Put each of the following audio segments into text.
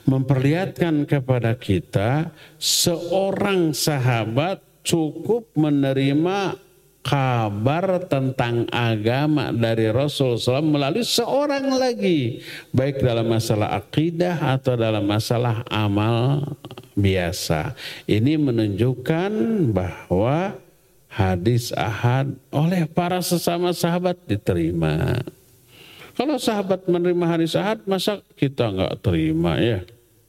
memperlihatkan kepada kita seorang sahabat cukup menerima kabar tentang agama dari Rasulullah SAW melalui seorang lagi, baik dalam masalah akidah atau dalam masalah amal biasa. Ini menunjukkan bahwa hadis ahad oleh para sesama sahabat diterima. Kalau sahabat menerima hadis ahad, masa kita nggak terima ya?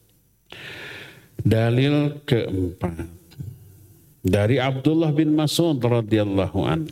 Dalil keempat. Dari Abdullah bin Mas'ud radhiyallahu an.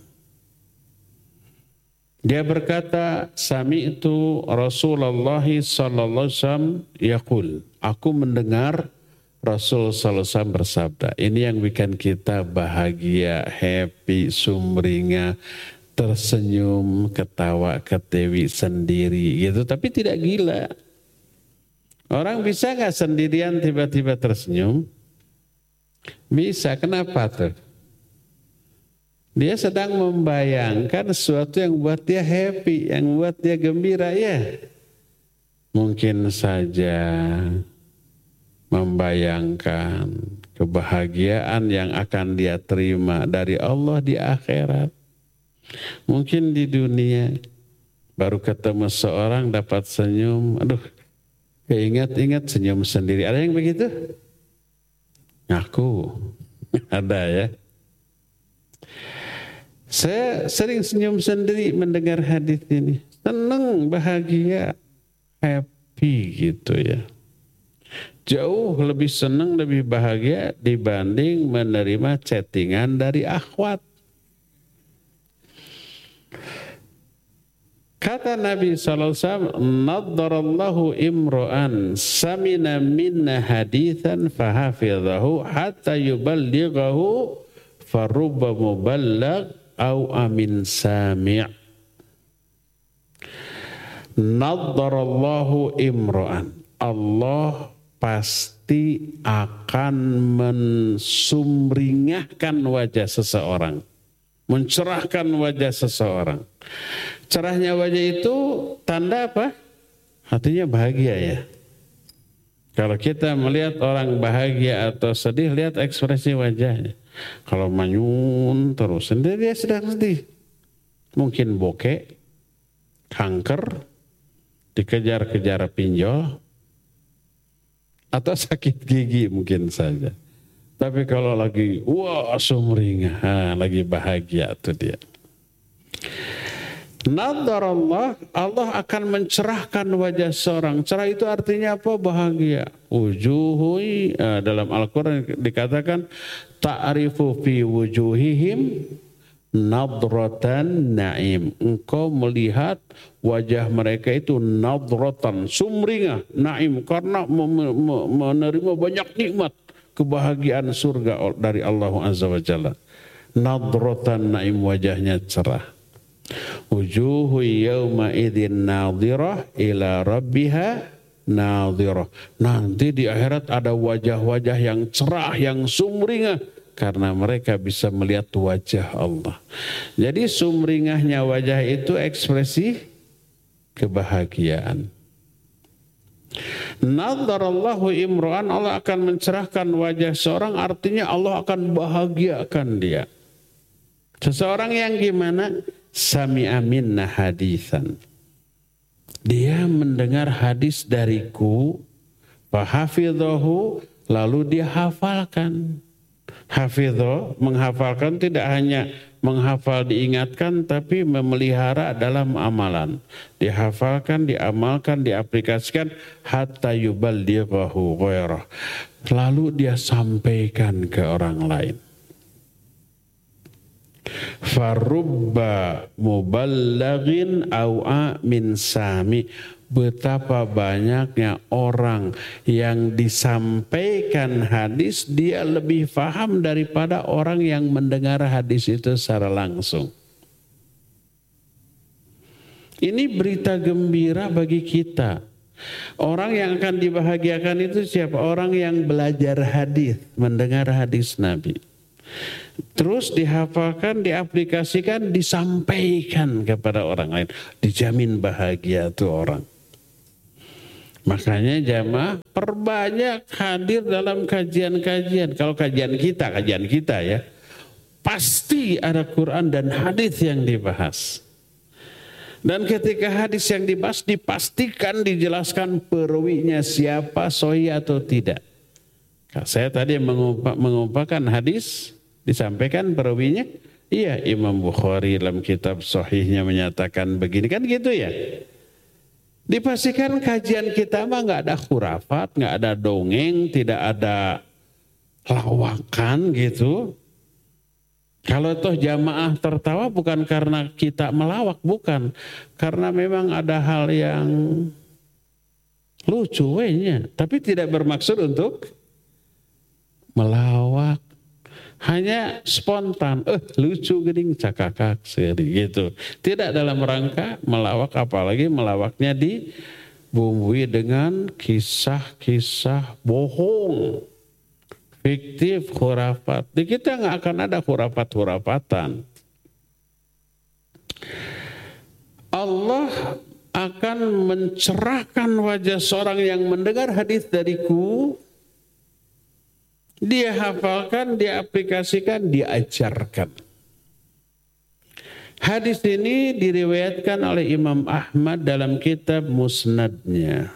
Dia berkata, sami'tu Rasulullah sallallahu alaihi wasallam yaqul, aku mendengar Rasul sallallahu alaihi wasallam bersabda. Ini yang bikin kita bahagia, happy, sumringah, tersenyum, ketawa, ketewi sendiri gitu, tapi tidak gila. Orang bisa nggak sendirian tiba-tiba tersenyum? Bisa, kenapa tuh? Dia sedang membayangkan sesuatu yang buat dia happy, yang buat dia gembira ya. Mungkin saja membayangkan kebahagiaan yang akan dia terima dari Allah di akhirat. Mungkin di dunia baru ketemu seorang dapat senyum, aduh keingat-ingat senyum sendiri. Ada yang begitu? Ngaku ada ya. Saya sering senyum sendiri mendengar hadis ini. Senang, bahagia, happy gitu ya. Jauh lebih senang, lebih bahagia dibanding menerima chattingan dari akhwat. Kata Nabi SAW, naddarallahu imro'an samina minna hadithan fahafidhahu hatta yuballighahu farubba muballag au amin sami'. Naddarallahu imro'an. Allah pasti akan mensumringahkan wajah seseorang. Mencerahkan wajah seseorang. Cerahnya wajah itu tanda apa? Hatinya bahagia ya. Kalau kita melihat orang bahagia atau sedih, lihat ekspresi wajahnya. Kalau manyun terus, dia sedang sedih. Mungkin bokeh, kanker, dikejar-kejar pinjol, atau sakit gigi mungkin saja. Tapi kalau lagi wah sumringah, lagi bahagia tuh dia. Nadarallah, Allah akan mencerahkan wajah seorang. Cerah itu artinya apa? Bahagia. Wujuhui, dalam Al-Quran dikatakan ta'rifu fi wujuhihim nadratan na'im. Engkau melihat wajah mereka itu nadratan, sumringah, na'im, karena menerima banyak nikmat, kebahagiaan surga dari Allah Azza wa Jalla. Nadratan na'im, wajahnya cerah. Wujuhu yawma idzin nadhirah ila rabbiha nadhirah. Nanti di akhirat ada wajah-wajah yang cerah, yang sumringah, karena mereka bisa melihat wajah Allah. Jadi sumringahnya wajah itu ekspresi kebahagiaan. Nadharallahu imro'an, Allah akan mencerahkan wajah seorang, artinya Allah akan bahagiakan dia. Seseorang yang gimana? Sami'a minna hadithan. Dia mendengar hadis dariku, fahafidhahu, lalu dia hafalkan. Hafidho, menghafalkan tidak hanya menghafal diingatkan, tapi memelihara dalam amalan. Dihafalkan, diamalkan, diaplikasikan, hatta yuballighahu ghairah. Lalu dia sampaikan ke orang lain. Farubba muballaghin au'a min sami. Betapa banyaknya orang yang disampaikan hadis, dia lebih paham daripada orang yang mendengar hadis itu secara langsung. Ini berita gembira bagi kita. Orang yang akan dibahagiakan itu siapa? Orang yang belajar hadis, mendengar hadis Nabi. Terus dihafalkan, diaplikasikan, disampaikan kepada orang lain. Dijamin bahagia tuh orang. Makanya jamaah perbanyak hadir dalam kajian-kajian. Kalau kajian kita ya, pasti ada Quran dan hadis yang dibahas. Dan ketika hadis yang dibahas dipastikan dijelaskan perawinya siapa, sahih atau tidak. Saya tadi mengumpulkan hadis, disampaikan perawinya, iya Imam Bukhari dalam kitab sahihnya menyatakan begini, kan gitu ya. Dipastikan kajian kita mah nggak ada khurafat, nggak ada dongeng, tidak ada lawakan gitu. Kalau toh jamaah tertawa bukan karena kita melawak, bukan. Karena memang ada hal yang lucu wehnya, tapi tidak bermaksud untuk melawak. Hanya spontan, lucu gini cakakak gitu. Tidak dalam rangka melawak, apalagi melawaknya dibumbui dengan kisah-kisah bohong, fiktif, khurafat. Di kita nggak akan ada khurafat-khurafatan. Allah akan mencerahkan wajah seorang yang mendengar hadis dariku. Dia hafalkan, dia aplikasikan, dia ajarkan. Hadis ini diriwayatkan oleh Imam Ahmad dalam kitab Musnadnya.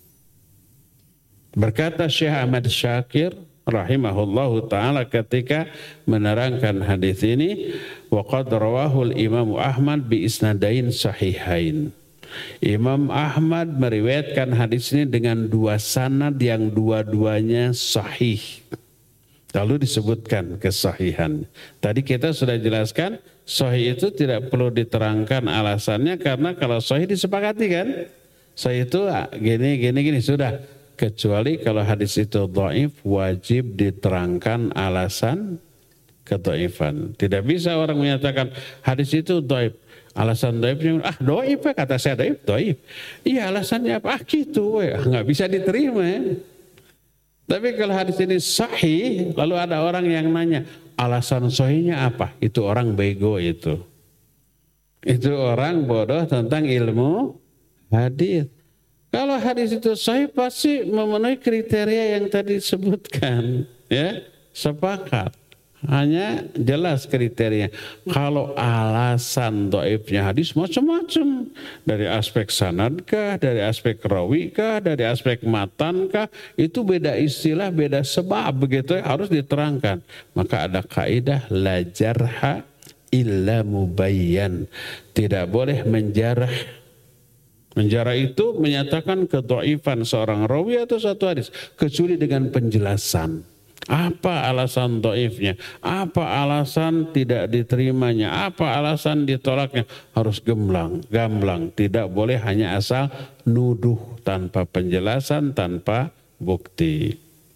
Berkata Syekh Ahmad Syakir rahimahullahu ta'ala ketika menerangkan hadis ini, wa qad rawahul Imam Ahmad bi isnadain sahihain. Imam Ahmad meriwayatkan hadis ini dengan dua sanad yang dua-duanya sahih. Lalu disebutkan kesahihan. Tadi kita sudah jelaskan, sahih itu tidak perlu diterangkan alasannya, karena kalau sahih disepakati kan. Sahih itu gini sudah. Kecuali kalau hadis itu dhaif, wajib diterangkan alasan kedhaifan. Tidak bisa orang menyatakan hadis itu dhaif. Alasan dhaifnya, dhaif kata saya dhaif. Iya, alasannya apa? Gitu, nggak bisa diterima ya. Tapi kalau hadis ini sahih, lalu ada orang yang nanya, alasan sahihnya apa? Itu orang bego itu. Itu orang bodoh tentang ilmu hadis. Kalau hadis itu sahih pasti memenuhi kriteria yang tadi disebutkan, ya, sepakat. Hanya jelas kriteria. Kalau alasan dhaifnya hadis macam-macam, dari aspek sanadkah, dari aspek rawikah, dari aspek matankah, itu beda istilah, beda sebab begitu, harus diterangkan. Maka ada kaidah la jarha illa mubayyan. Tidak boleh menjarah. Menjarah itu menyatakan kedhaifan seorang rawi atau satu hadis kecuali dengan penjelasan. Apa alasan dhaifnya? Apa alasan tidak diterimanya? Apa alasan ditolaknya? Harus gamblang. Tidak boleh hanya asal nuduh tanpa penjelasan, tanpa bukti.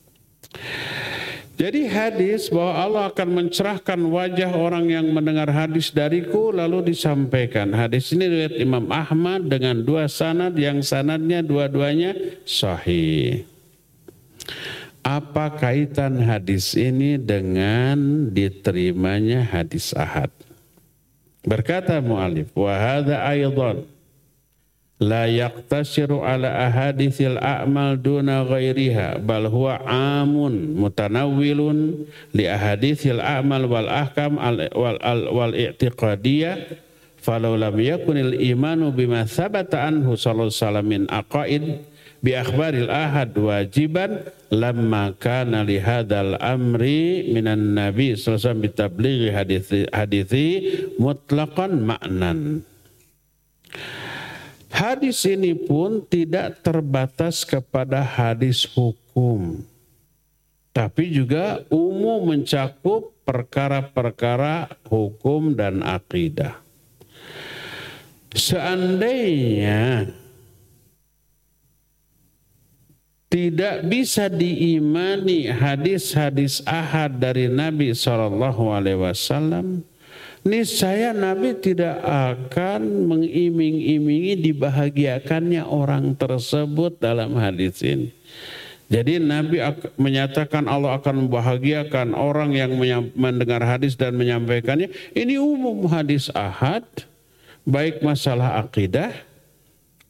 Jadi hadis bahwa Allah akan mencerahkan wajah orang yang mendengar hadis dariku, lalu disampaikan. Hadis ini riwayat Imam Ahmad dengan dua sanad yang sanadnya dua-duanya sahih. Apa kaitan hadis ini dengan diterimanya hadis ahad? Berkata mu'alif, wa hadha aydan la yaqtasiru ala ahadithil a'mal duna ghairiha, bal huwa amun mutanawwilun li ahadithil a'mal wal ahkam wal i'tiqadiyah, falau lam yakunil imanu bima thabata anhu sallallahu alaihi wasallam min aqaid bi akhbaril ahad wajiban lamma kana li hadzal amri minan nabi sallallahu alaihi wasallam bitablighi hadithi mutlaqan ma'nan. Hadis ini pun tidak terbatas kepada hadis hukum, tapi juga umum mencakup perkara-perkara hukum dan akidah. Seandainya tidak bisa diimani hadis-hadis ahad dari Nabi SAW, niscaya Nabi tidak akan mengiming-imingi dibahagiakannya orang tersebut dalam hadis ini. Jadi Nabi menyatakan Allah akan membahagiakan orang yang mendengar hadis dan menyampaikannya. Ini umum hadis ahad, baik masalah akidah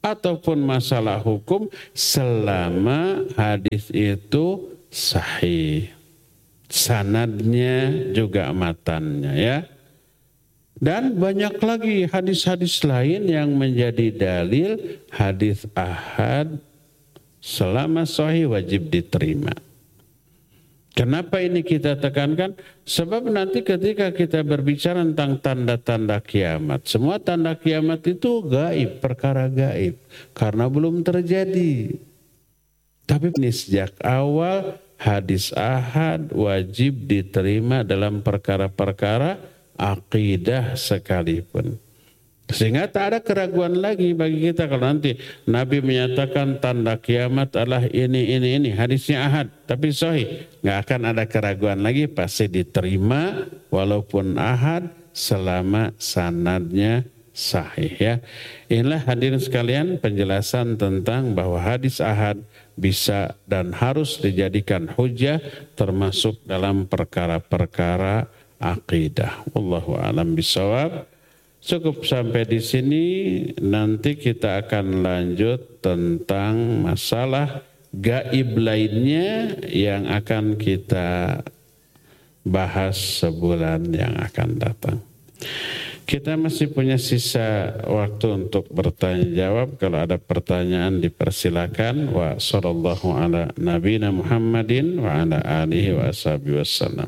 ataupun masalah hukum selama hadis itu sahih. Sanadnya juga matannya ya. Dan banyak lagi hadis-hadis lain yang menjadi dalil hadis ahad selama sahih wajib diterima. Kenapa ini kita tekankan? Sebab nanti ketika kita berbicara tentang tanda-tanda kiamat, semua tanda kiamat itu gaib, perkara gaib. Karena belum terjadi. Tapi ini sejak awal hadis ahad wajib diterima dalam perkara-perkara akidah sekalipun. Sehingga tak ada keraguan lagi bagi kita kalau nanti Nabi menyatakan tanda kiamat adalah ini. Hadisnya ahad tapi sahih. Nggak akan ada keraguan lagi, pasti diterima walaupun ahad selama sanadnya sahih ya. Inilah hadirin sekalian penjelasan tentang bahwa hadis ahad bisa dan harus dijadikan hujah termasuk dalam perkara-perkara akidah. Wallahu a'lam bishawab. Cukup sampai di sini, nanti kita akan lanjut tentang masalah gaib lainnya yang akan kita bahas sebulan yang akan datang. Kita masih punya sisa waktu untuk bertanya jawab. Kalau ada pertanyaan dipersilakan. Wa sallallahu ala nabiyina Muhammadin wa ala alihi wa ashabihi wasallam.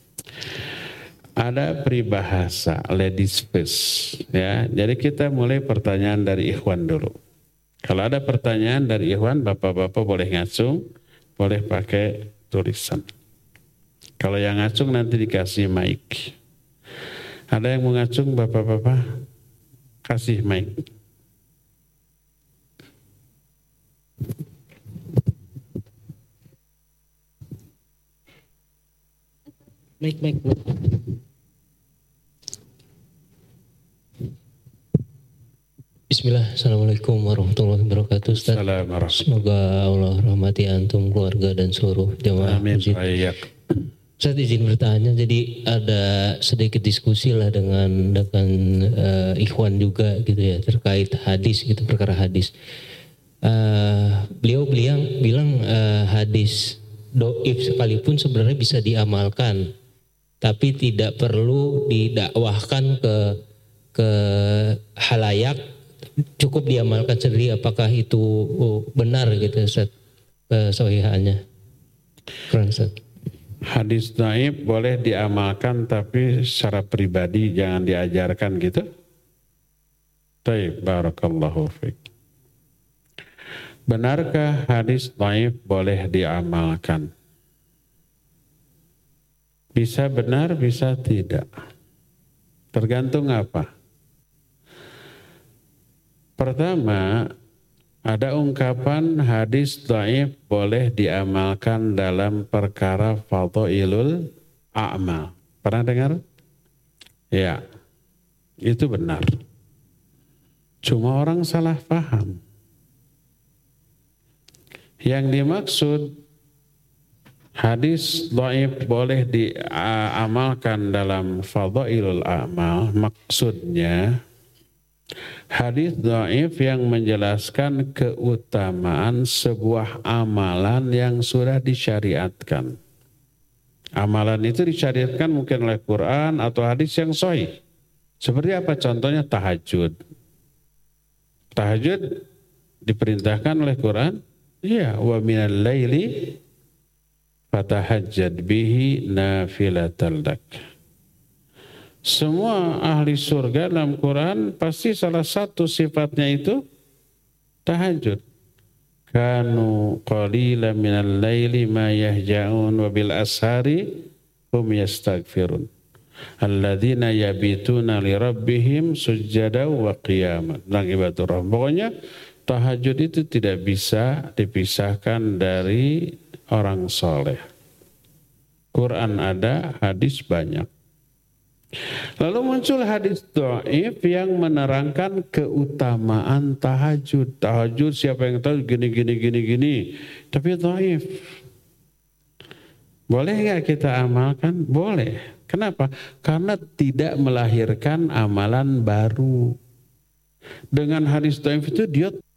Ada peribahasa ladies first ya. Jadi kita mulai pertanyaan dari ikhwan dulu. Kalau ada pertanyaan dari ikhwan, bapak-bapak boleh ngacung, boleh pakai tulisan. Kalau yang ngacung nanti dikasih mic. Ada yang mau ngacung bapak-bapak? Kasih mic. Mic. Bismillah, Assalamualaikum warahmatullahi wabarakatuh Ustaz. Semoga Allah rahmati antum, keluarga dan seluruh jamaah masjid. Ustaz izin bertanya, jadi ada sedikit diskusi lah dengan ikhwan juga gitu ya terkait hadis gitu, perkara hadis. Beliau bilang hadis doif sekalipun sebenarnya bisa diamalkan, tapi tidak perlu didakwahkan ke halayak, cukup diamalkan sendiri. Apakah itu benar gitu Ustaz, kesahihannya? Keren Ustaz. Hadis dhaif boleh diamalkan tapi secara pribadi jangan diajarkan gitu. Baik, barakallahu fiik. Benarkah hadis dhaif boleh diamalkan? Bisa benar, bisa tidak. Tergantung apa? Pertama, ada ungkapan hadis dhaif boleh diamalkan dalam perkara fadhailul a'mal. Pernah dengar? Ya, itu benar. Cuma orang salah paham. Yang dimaksud hadis dhaif boleh diamalkan dalam fadhailul a'mal, maksudnya hadis dhaif yang menjelaskan keutamaan sebuah amalan yang sudah disyariatkan. Amalan itu disyariatkan mungkin oleh Quran atau hadis yang sahih. Seperti apa contohnya? Tahajud. Tahajud diperintahkan oleh Quran. Ya, wa minal laili fatahajjad bihi nafilatan lak. Semua ahli surga dalam Quran pasti salah satu sifatnya itu tahajud. Kanu qalilan minal laili ma yahja'un wa bil ashari hum yastaghfirun. Alladzina yabituna li rabbihim sujjada wa qiyaman. Pokoknya tahajud itu tidak bisa dipisahkan dari orang soleh. Quran ada, hadis banyak. Lalu muncul hadis dhaif yang menerangkan keutamaan tahajud. Tahajud siapa yang tahu gini. Tapi dhaif. Boleh nggak kita amalkan? Boleh. Kenapa? Karena tidak melahirkan amalan baru. Dengan hadis dhaif itu dia